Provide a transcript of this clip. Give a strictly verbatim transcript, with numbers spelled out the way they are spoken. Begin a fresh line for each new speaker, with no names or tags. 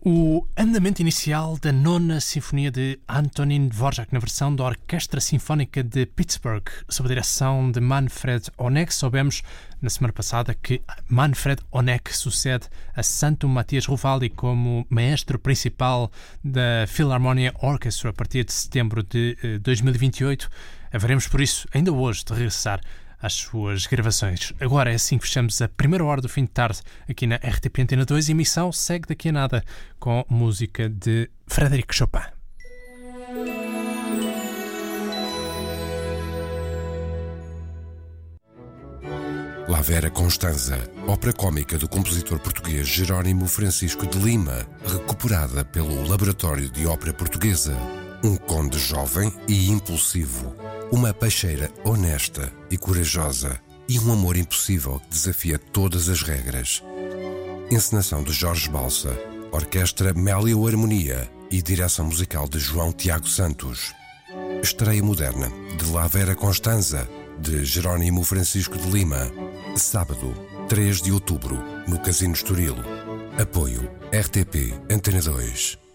O andamento inicial da Nona Sinfonia de Antonín Dvorak, na versão da Orquestra Sinfónica de Pittsburgh, sob a direção de Manfred Honeck. Soubemos na semana passada que Manfred Honeck sucede a Santo Matias Rovaldi como maestro principal da Philharmonia Orchestra a partir de setembro de eh, dois mil e vinte e oito. Haveremos, por isso, ainda hoje, de regressar às suas gravações. Agora é assim que fechamos a primeira hora do fim de tarde aqui na R T P Antena dois. E a emissão segue daqui a nada com música de Frédéric Chopin.
La Vera Constanza, ópera cómica do compositor português Jerónimo Francisco de Lima, recuperada pelo Laboratório de Ópera Portuguesa. Um conde jovem e impulsivo, uma peixeira honesta e corajosa e um amor impossível que desafia todas as regras. Encenação de Jorge Balsa, orquestra Mélio Harmonia e direção musical de João Tiago Santos. Estreia moderna de La Vera Constanza, de Jerónimo Francisco de Lima, sábado, três de outubro, no Casino Estoril. Apoio R T P Antena dois.